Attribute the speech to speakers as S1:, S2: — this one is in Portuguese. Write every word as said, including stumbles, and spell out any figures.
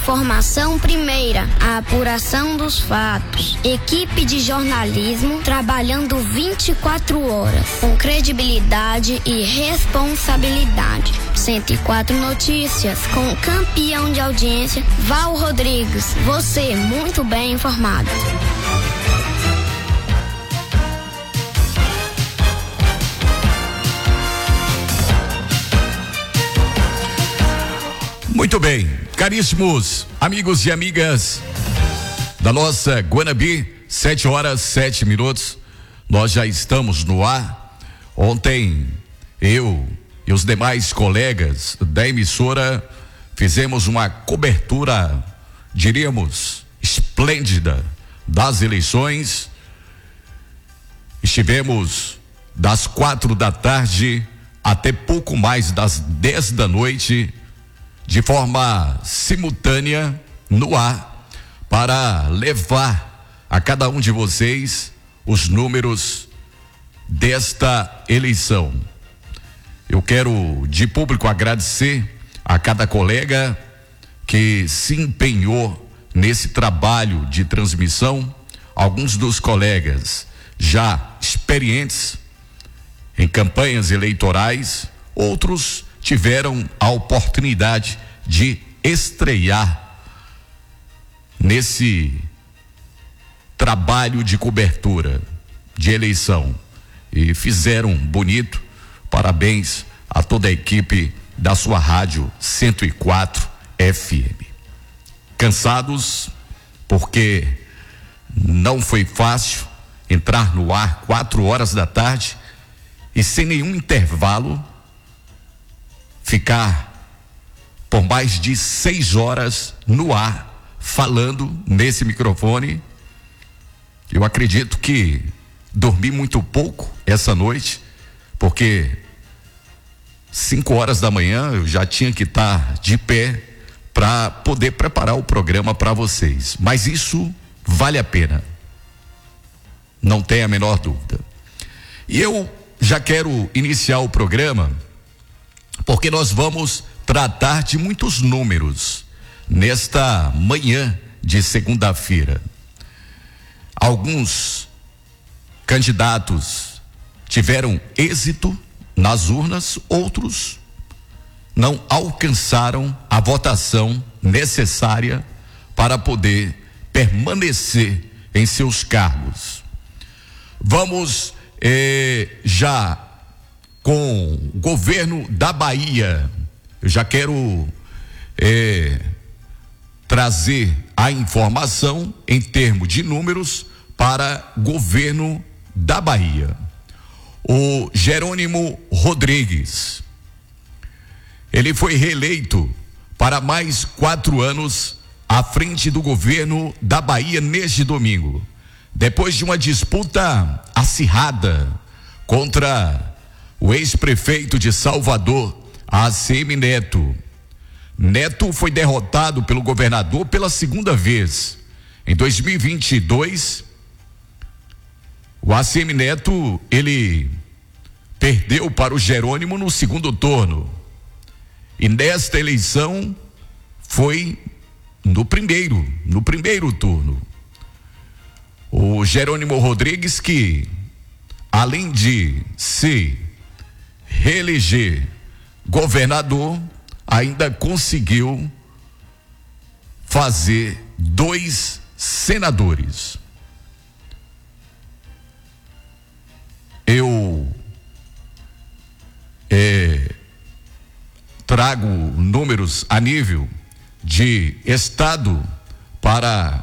S1: Informação primeira, a apuração dos fatos. Equipe de jornalismo trabalhando vinte e quatro horas, com credibilidade e responsabilidade. cento e quatro Notícias, com o campeão de audiência, Val Rodrigues. Você muito bem informado.
S2: Muito bem, caríssimos amigos e amigas da nossa Guanabi, sete horas, sete minutos, nós já estamos no ar. Ontem, eu e os demais colegas da emissora fizemos uma cobertura, diríamos, esplêndida das eleições. Estivemos das quatro da tarde até pouco mais das dez da noite, de forma simultânea no ar, para levar a cada um de vocês os números desta eleição. Eu quero de público agradecer a cada colega que se empenhou nesse trabalho de transmissão. Alguns dos colegas já experientes em campanhas eleitorais, outros tiveram a oportunidade de estrear nesse trabalho de cobertura de eleição e fizeram bonito. Parabéns a toda a equipe da sua rádio cento e quatro F M. Cansados porque não foi fácil entrar no ar quatro horas da tarde e sem nenhum intervalo ficar por mais de seis horas no ar falando nesse microfone. Eu acredito que dormi muito pouco essa noite, porque cinco horas da manhã eu já tinha que estar de pé para poder preparar o programa para vocês. Mas isso vale a pena, não tem a menor dúvida. E eu já quero iniciar o programa porque nós vamos tratar de muitos números nesta manhã de segunda-feira. Alguns candidatos tiveram êxito nas urnas, outros não alcançaram a votação necessária para poder permanecer em seus cargos. Vamos eh, já com o governo da Bahia. Eu já quero eh, trazer a informação em termos de números para governo da Bahia. O Jerônimo Rodrigues, ele foi reeleito para mais quatro anos à frente do governo da Bahia neste domingo, depois de uma disputa acirrada contra o ex-prefeito de Salvador, A C M Neto. Neto foi derrotado pelo governador pela segunda vez. Em dois mil e vinte e dois, o A C M Neto, ele perdeu para o Jerônimo no segundo turno. E nesta eleição foi no primeiro, no primeiro turno. O Jerônimo Rodrigues, que além de se reeleger governador, ainda conseguiu fazer dois senadores. Eu é, trago números a nível de estado para